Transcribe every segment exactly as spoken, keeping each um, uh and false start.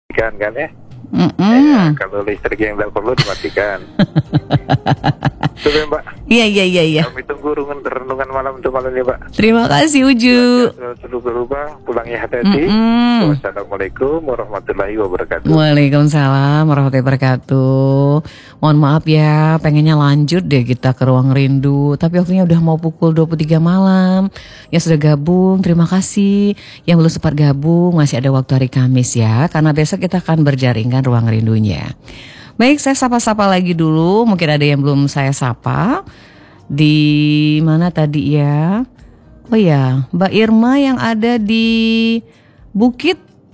Kan kan ya. Mm-mm. Eh, kalau listrik yang tidak perlu dimatikan. Coba Mbak. Iya iya iya iya. Kami tunggu renungan, renungan malam untuk malam ini Pak. Terima kasih Uju. Selalu berubah, pulangnya hati-hati. Mm-mm. Wassalamualaikum warahmatullahi wabarakatuh. Waalaikumsalam warahmatullahi wabarakatuh. Mohon maaf ya, pengennya lanjut deh kita ke ruang rindu, tapi waktunya udah mau pukul dua puluh tiga malam. Yang sudah gabung, terima kasih. Yang belum sempat gabung, masih ada waktu hari Kamis ya, karena besok kita akan berjaringkan ruang rindunya. Baik, saya sapa-sapa lagi dulu. Mungkin ada yang belum saya sapa. Di mana tadi ya? Oh ya, Mbak Irma yang ada di Bukit,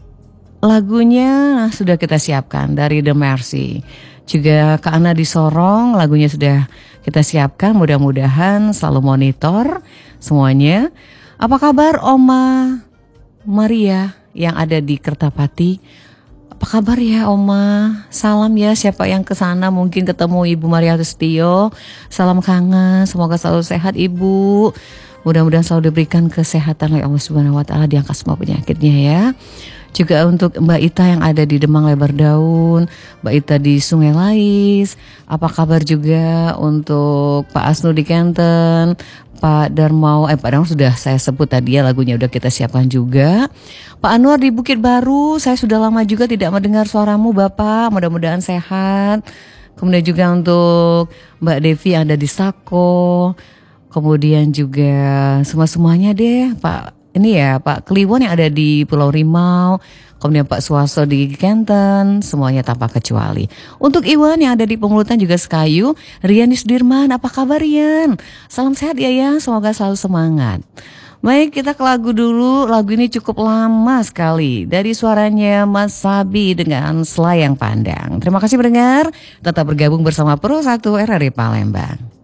lagunya nah, sudah kita siapkan dari The Mercy. Juga Kak Ana di Sorong, lagunya sudah kita siapkan. Mudah-mudahan selalu monitor semuanya. Apa kabar Oma Maria yang ada di Kertapati? Apa kabar ya Oma? Salam ya siapa yang kesana mungkin ketemu Ibu Maria Tustio. Salam kangen, semoga selalu sehat Ibu. Mudah-mudahan selalu diberikan kesehatan oleh Allah Subhanahu Wa Taala, diangkat semua penyakitnya ya. Juga untuk Mbak Ita yang ada di Demang Lebar Daun, Mbak Ita di Sungai Lais. Apa kabar juga untuk Pak Asnu di Kenten, Pak Darmawan, eh Pak Darmawan sudah saya sebut tadi ya, lagunya udah kita siapkan juga. Pak Anwar di Bukit Baru, saya sudah lama juga tidak mendengar suaramu Bapak, mudah-mudahan sehat. Kemudian juga untuk Mbak Devi yang ada di Sako, kemudian juga semua-semuanya deh Pak. Ini ya Pak Kliwon yang ada di Pulau Rimau, kemudian Pak Suwaso di Kenten, semuanya tanpa kecuali. Untuk Iwan yang ada di Pengulutan juga Sekayu, Rian di Sudirman, apa kabar Rian? Salam sehat ya ya, semoga selalu semangat. Baik, kita ke lagu dulu. Lagu ini cukup lama sekali. Dari suaranya Mas Sabi dengan Selayang Pandang. Terima kasih pendengar, tetap bergabung bersama Pro satu R R I Palembang.